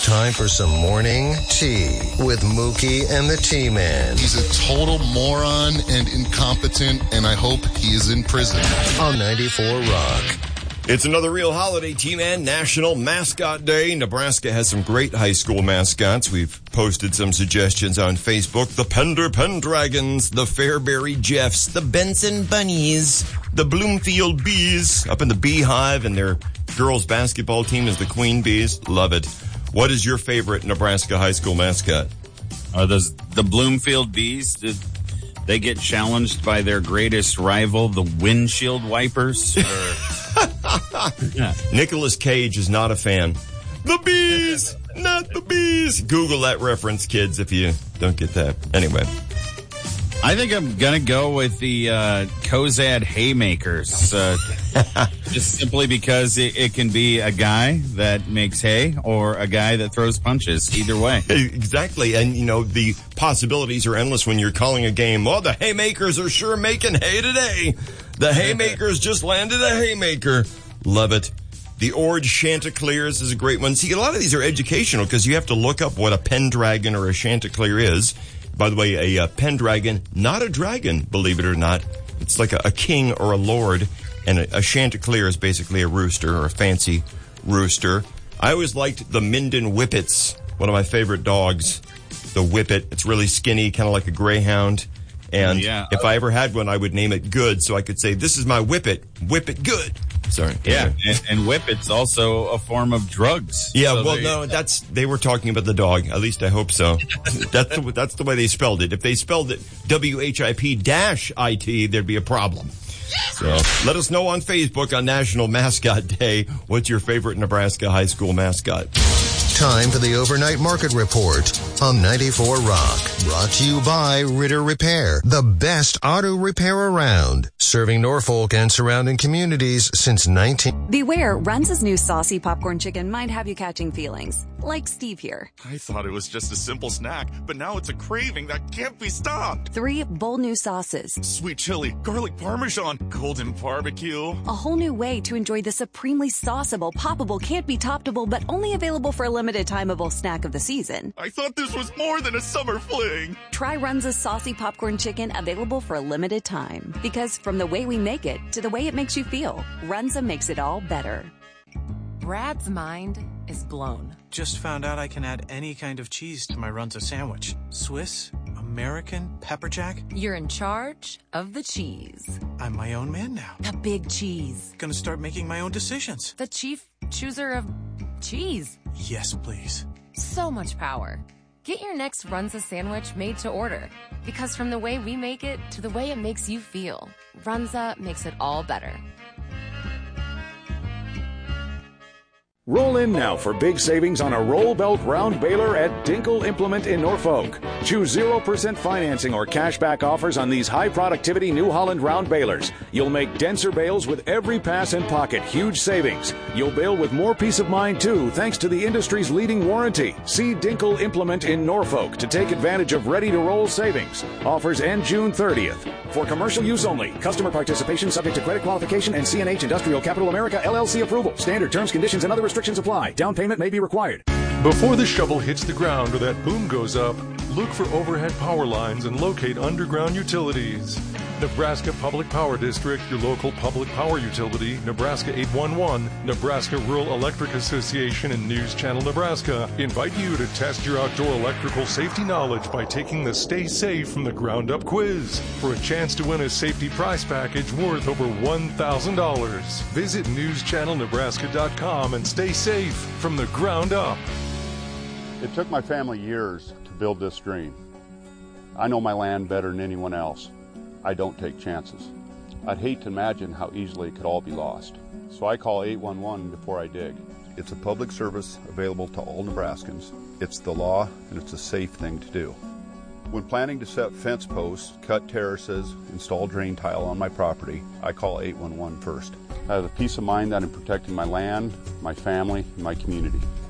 Time for some morning tea with Mookie and the T-Man. He's a total moron and incompetent, and I hope he is in prison. On 94 Rock. It's another real holiday, T-Man, National Mascot Day. Nebraska has some great high school mascots. We've posted some suggestions on Facebook. The Pender Pendragons, the Fairbury Jeffs, the Benson Bunnies, the Bloomfield Bees up in the Beehive, and their girls basketball team is the Queen Bees. Love it. What is your favorite Nebraska high school mascot? Are those the Bloomfield Bees? Did they get challenged by their greatest rival, the windshield wipers? Yeah. Nicolas Cage is not a fan. The bees, not the bees. Google that reference, kids, if you don't get that. Anyway. I think I'm going to go with the Cozad Haymakers, just simply because it can be a guy that makes hay or a guy that throws punches, either way. Exactly, and, you know, the possibilities are endless when you're calling a game. Oh, the Haymakers are sure making hay today. The Haymakers just landed a haymaker. Love it. The Orange Chanticleers is a great one. See, a lot of these are educational because you have to look up what a Pendragon or a Chanticleer is. By the way, a Pendragon, not a dragon, believe it or not. It's like a king or a lord, and a Chanticleer is basically a rooster or a fancy rooster. I always liked the Minden Whippets, one of my favorite dogs. The Whippet, it's really skinny, kind of like a greyhound. And if I ever had one, I would name it Good, so I could say, this is my Whippet, Whippet Good. Sorry. Yeah, and Whippet's also a form of drugs. Yeah, so well, no, they were talking about the dog. At least I hope so. That's the way they spelled it. If they spelled it WHIP-IT, there'd be a problem. So let us know on Facebook on National Mascot Day, what's your favorite Nebraska high school mascot? Time for the Overnight Market Report on 94 Rock. Brought to you by Ritter Repair, the best auto repair around. Serving Norfolk and surrounding communities since 19... Beware, Runza's new saucy popcorn chicken might have you catching feelings. Like Steve here. I thought it was just a simple snack, but now it's a craving that can't be stopped. 3 bold new sauces. Sweet chili, garlic parmesan, golden barbecue. A whole new way to enjoy the supremely sauceable, poppable, can't be toppable, but only available for a limited timeable snack of the season. I thought this was more than a summer fling. Try Runza's saucy popcorn chicken, available for a limited time. Because from the way we make it to the way it makes you feel, Runza makes it all better. Brad's mind is blown. Just found out I can add any kind of cheese to my Runza sandwich. Swiss, American, pepper jack. You're in charge of the cheese. I'm my own man now. The big cheese. Gonna start making my own decisions. The chief chooser of cheese. Yes, please. So much power. Get your next Runza sandwich made to order. Because from the way we make it to the way it makes you feel, Runza makes it all better. Roll in now for big savings on a roll belt round baler at Dinkle Implement in Norfolk. Choose 0% financing or cashback offers on these high productivity New Holland round balers. You'll make denser bales with every pass and pocket. Huge savings. You'll bale with more peace of mind too, thanks to the industry's leading warranty. See Dinkle Implement in Norfolk to take advantage of ready to roll savings. Offers end June 30th. For commercial use only. Customer participation subject to credit qualification and CNH Industrial Capital America LLC approval. Standard terms, conditions, and other restrictions apply. Down payment may be required. Before the shovel hits the ground or that boom goes up, look for overhead power lines and locate underground utilities. Nebraska Public Power District, your local public power utility, Nebraska 811, Nebraska Rural Electric Association, and News Channel Nebraska invite you to test your outdoor electrical safety knowledge by taking the Stay Safe from the Ground Up quiz for a chance to win a safety prize package worth over $1,000. Visit newschannelnebraska.com and stay safe from the ground up. It took my family years to build this dream. I know my land better than anyone else. I don't take chances. I'd hate to imagine how easily it could all be lost. So I call 811 before I dig. It's a public service available to all Nebraskans. It's the law, and it's a safe thing to do. When planning to set fence posts, cut terraces, install drain tile on my property, I call 811 first. I have the peace of mind that I'm protecting my land, my family, and my community.